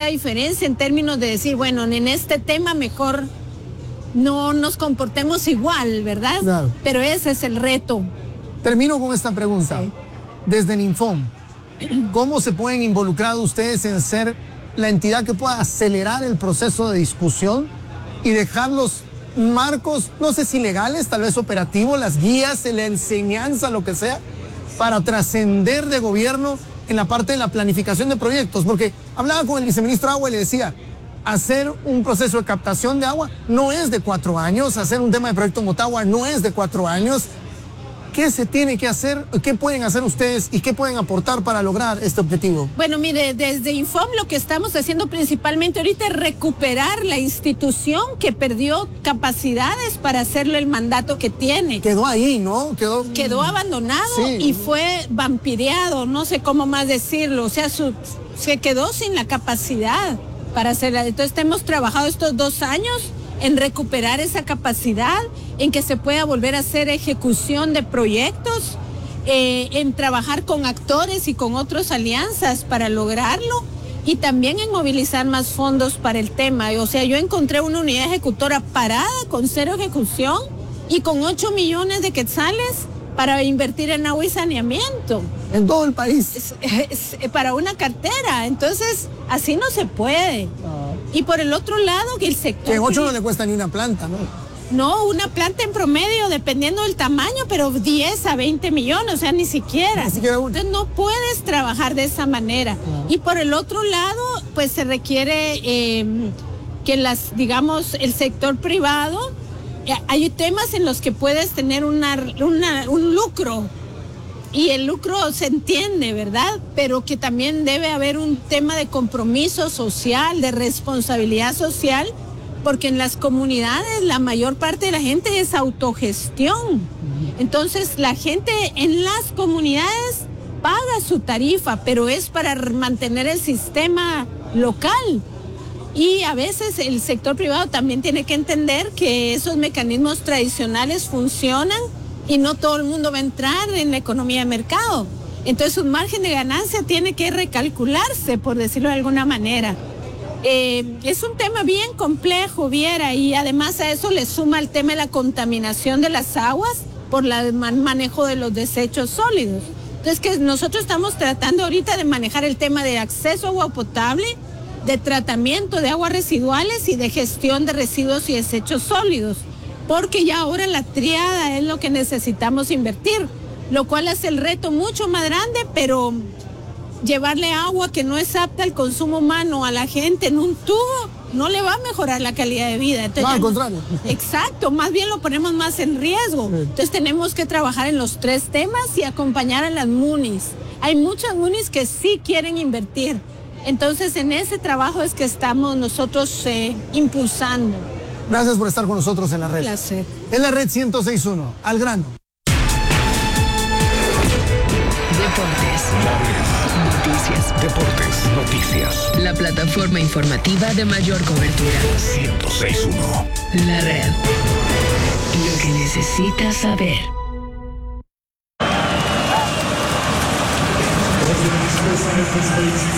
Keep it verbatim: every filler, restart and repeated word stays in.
diferencia en términos de decir, bueno, en este tema mejor no nos comportemos igual, ¿verdad? Claro. Pero ese es el reto. Termino con esta pregunta. Sí. Desde Ninfom, ¿cómo se pueden involucrar ustedes en ser la entidad que pueda acelerar el proceso de discusión y dejar los marcos, no sé si legales, tal vez operativos, las guías, la enseñanza, lo que sea, para trascender de gobierno en la parte de la planificación de proyectos? Porque hablaba con el viceministro Agua y le decía, hacer un proceso de captación de agua no es de cuatro años, hacer un tema de proyecto Motagua no es de cuatro años. ¿Qué se tiene que hacer? ¿Qué pueden hacer ustedes y qué pueden aportar para lograr este objetivo? Bueno, mire, desde Infom lo que estamos haciendo principalmente ahorita es recuperar la institución que perdió capacidades para hacerle el mandato que tiene. Quedó ahí, ¿no? Quedó, Quedó abandonado sí. y fue vampireado, no sé cómo más decirlo. O sea, su, se quedó sin la capacidad para hacerla. Entonces hemos trabajado estos dos años en recuperar esa capacidad, en que se pueda volver a hacer ejecución de proyectos, eh, en trabajar con actores y con otras alianzas para lograrlo, y también en movilizar más fondos para el tema. O sea, yo encontré una unidad ejecutora parada con cero ejecución y con ocho millones de quetzales para invertir en agua y saneamiento. En todo el país. Es, es, es para una cartera. Entonces, así no se puede. Ah. Y por el otro lado, que el sector... Que en ocho no le cuesta ni una planta, ¿no? No, una planta en promedio, dependiendo del tamaño, pero diez a veinte millones, o sea, ni siquiera. Ni siquiera una. Entonces no puedes trabajar de esa manera. No. Y por el otro lado, pues se requiere eh, que las, digamos, el sector privado, eh, hay temas en los que puedes tener una, una, un lucro. Y el lucro se entiende, ¿verdad? Pero que también debe haber un tema de compromiso social, de responsabilidad social, porque en las comunidades la mayor parte de la gente es autogestión. Entonces la gente en las comunidades paga su tarifa, pero es para mantener el sistema local. Y a veces el sector privado también tiene que entender que esos mecanismos tradicionales funcionan y no todo el mundo va a entrar en la economía de mercado. Entonces un margen de ganancia tiene que recalcularse, por decirlo de alguna manera. Eh, es un tema bien complejo, Viera, y además a eso le suma el tema de la contaminación de las aguas por el manejo de los desechos sólidos. Entonces que nosotros estamos tratando ahorita de manejar el tema de acceso a agua potable, de tratamiento de aguas residuales y de gestión de residuos y desechos sólidos, porque ya ahora la triada es lo que necesitamos invertir, lo cual hace el reto mucho más grande, pero llevarle agua que no es apta al consumo humano a la gente en un tubo no le va a mejorar la calidad de vida. Entonces, no, al contrario. Exacto, más bien lo ponemos más en riesgo. Sí. Entonces tenemos que trabajar en los tres temas y acompañar a las MUNIs. Hay muchas MUNIs que sí quieren invertir. Entonces en ese trabajo es que estamos nosotros eh, impulsando. Gracias por estar con nosotros en la red. Un placer. En la red ciento seis punto uno, al grano. Deportes. Noticias. Deportes, noticias. La plataforma informativa de mayor cobertura. ciento seis punto uno. La red. Lo que necesitas saber.